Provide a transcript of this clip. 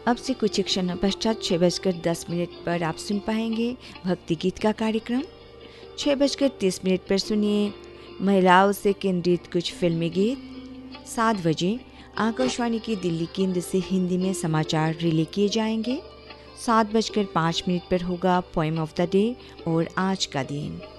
अब से कुछ क्षण पश्चात 6:10 पर आप सुन पाएंगे भक्ति गीत का कार्यक्रम। 6:30 पर सुनिए महिलाओं से केंद्रित कुछ फिल्मी गीत। 7 बजे आकाशवाणी की दिल्ली केंद्र से हिंदी में समाचार रिले किए जाएंगे। 7:05 पर होगा पोएम ऑफ द डे और आज का दिन।